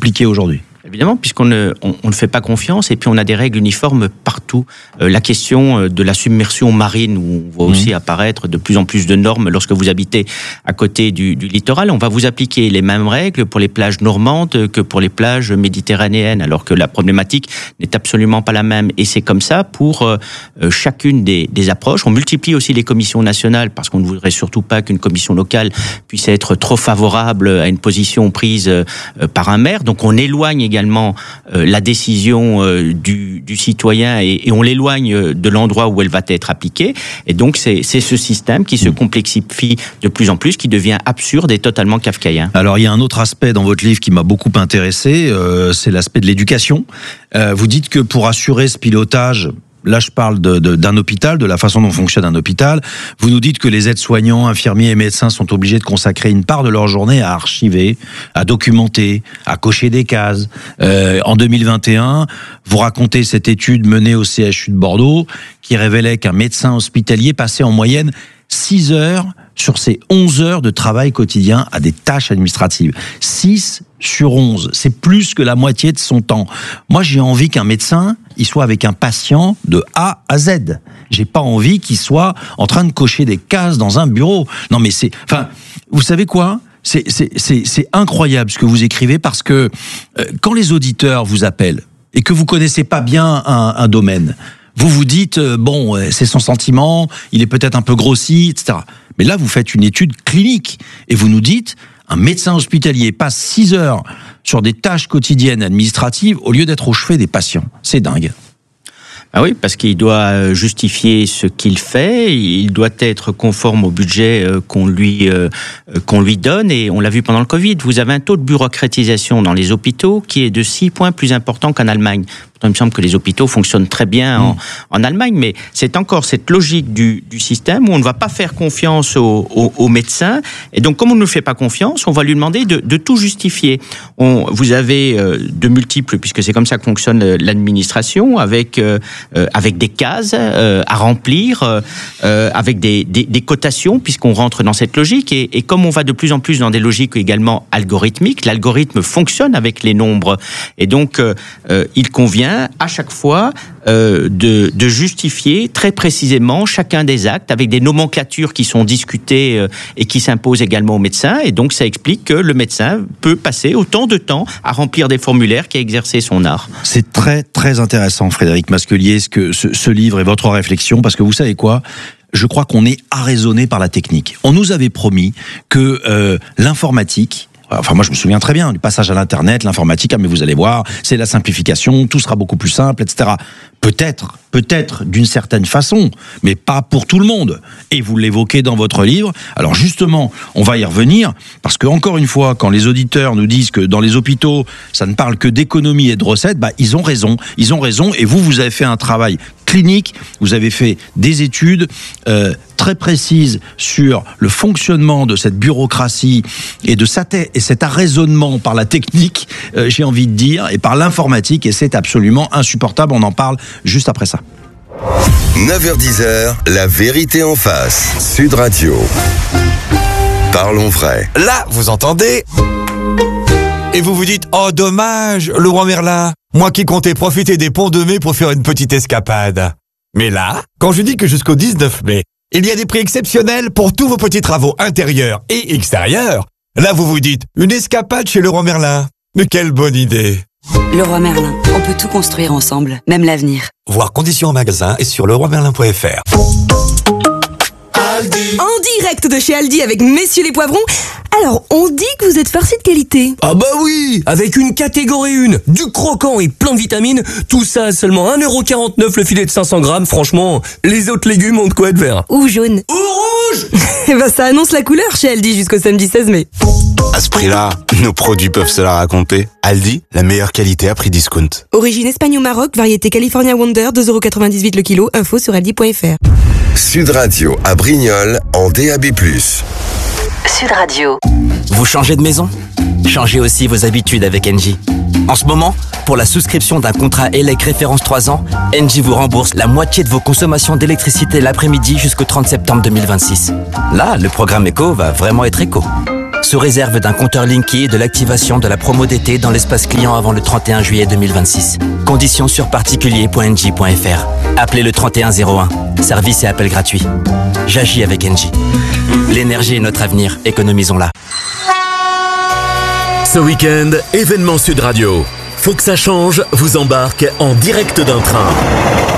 compliqué aujourd'hui. Évidemment, puisqu'on ne fait pas confiance, et puis on a des règles uniformes partout. La question de la submersion marine, où on voit aussi apparaître de plus en plus de normes lorsque vous habitez à côté du littoral, on va vous appliquer les mêmes règles pour les plages normandes que pour les plages méditerranéennes, alors que la problématique n'est absolument pas la même. Et c'est comme ça pour chacune des approches. On multiplie aussi les commissions nationales, parce qu'on ne voudrait surtout pas qu'une commission locale puisse être trop favorable à une position prise par un maire. Donc on éloigne également la décision du citoyen et on l'éloigne de l'endroit où elle va être appliquée. Et donc c'est ce système qui se complexifie de plus en plus, qui devient absurde et totalement kafkaïen. Alors il y a un autre aspect dans votre livre qui m'a beaucoup intéressé, c'est l'aspect de l'éducation. Vous dites que pour assurer ce pilotage, là je parle d'un hôpital, de la façon dont fonctionne un hôpital, vous nous dites que les aides-soignants, infirmiers et médecins sont obligés de consacrer une part de leur journée à archiver, à documenter, à cocher des cases. En 2021, vous racontez cette étude menée au CHU de Bordeaux qui révélait qu'un médecin hospitalier passait en moyenne 6 heures sur ses 11 heures de travail quotidien à des tâches administratives. 6 sur 11, c'est plus que la moitié de son temps. Moi, j'ai envie qu'un médecin, il soit avec un patient de A à Z. J'ai pas envie qu'il soit en train de cocher des cases dans un bureau. Non, mais vous savez quoi ? C'est incroyable ce que vous écrivez, parce que quand les auditeurs vous appellent et que vous connaissez pas bien un domaine, vous vous dites, c'est son sentiment, il est peut-être un peu grossi, etc. Mais là, vous faites une étude clinique et vous nous dites, un médecin hospitalier passe 6 heures sur des tâches quotidiennes administratives au lieu d'être au chevet des patients. C'est dingue. Ah oui, parce qu'il doit justifier ce qu'il fait, il doit être conforme au budget qu'on lui donne, et on l'a vu pendant le Covid, vous avez un taux de bureaucratisation dans les hôpitaux qui est de 6 points plus important qu'en Allemagne. Pourtant, il me semble que les hôpitaux fonctionnent très bien en Allemagne, mais c'est encore cette logique du système où on ne va pas faire confiance aux médecins, et donc comme on ne nous fait pas confiance, on va lui demander de tout justifier. Vous avez de multiples, puisque c'est comme ça que fonctionne l'administration, avec des cases à remplir, avec des cotations, puisqu'on rentre dans cette logique, et comme on va de plus en plus dans des logiques également algorithmiques, l'algorithme fonctionne avec les nombres, et donc il convient à chaque fois de justifier très précisément chacun des actes, avec des nomenclatures qui sont discutées et qui s'imposent également aux médecins, et donc ça explique que le médecin peut passer autant de temps à remplir des formulaires qu'à exercer son art. C'est très très intéressant, Frédéric Masquelier, ce livre et votre réflexion, parce que vous savez quoi ? Je crois qu'on est arraisonné par la technique. On nous avait promis que l'informatique, enfin moi je me souviens très bien du passage à l'internet, l'informatique, mais vous allez voir, c'est la simplification, tout sera beaucoup plus simple, etc. Peut-être d'une certaine façon, mais pas pour tout le monde. Et vous l'évoquez dans votre livre. Alors justement, on va y revenir, parce que encore une fois, quand les auditeurs nous disent que dans les hôpitaux, ça ne parle que d'économie et de recettes, ils ont raison, et vous avez fait un travail clinique, vous avez fait des études très précises sur le fonctionnement de cette bureaucratie et de cet arraisonnement par la technique, j'ai envie de dire, et par l'informatique, et c'est absolument insupportable. On en parle juste après ça. 9h-10h, la vérité en face. Sud Radio. Parlons vrai. Là, vous entendez ? Et vous vous dites, oh dommage, le roi Merlin, moi qui comptais profiter des ponts de mai pour faire une petite escapade. Mais là, quand je dis que jusqu'au 19 mai, il y a des prix exceptionnels pour tous vos petits travaux intérieurs et extérieurs, là vous vous dites, une escapade chez le roi Merlin. Mais quelle bonne idée! Leroy Merlin, on peut tout construire ensemble, même l'avenir. Voir conditions en magasin et sur leroymerlin.fr. En direct de chez Aldi avec Messieurs les Poivrons. Alors, on dit que vous êtes farcis de qualité. Ah bah oui, avec une catégorie 1, du croquant et plein de vitamines, tout ça à seulement 1,49€ le filet de 500 grammes. Franchement, les autres légumes ont de quoi être verts. Ou jaune. Ou rouge. Eh ben ça annonce la couleur chez Aldi jusqu'au samedi 16 mai. À ce prix-là, nos produits peuvent se la raconter. Aldi, la meilleure qualité à prix discount. Origine Espagne ou Maroc, variété California Wonder, 2,98€ le kilo, info sur aldi.fr. Sud Radio à Brignoles en DAB+. Sud Radio. Vous changez de maison ? Changez aussi vos habitudes avec Engie. En ce moment, pour la souscription d'un contrat ELEC référence 3 ans, Engie vous rembourse la moitié de vos consommations d'électricité l'après-midi jusqu'au 30 septembre 2026. Là, le programme éco va vraiment être éco. sous réserve d'un compteur Linky et de l'activation de la promo d'été dans l'espace client avant le 31 juillet 2026. Conditions sur particulier.engie.fr. Appelez le 3101. Service et appel gratuit. J'agis avec Engie. L'énergie est notre avenir, économisons-la. Ce week-end, événement Sud Radio. Faut que ça change vous embarque en direct d'un train.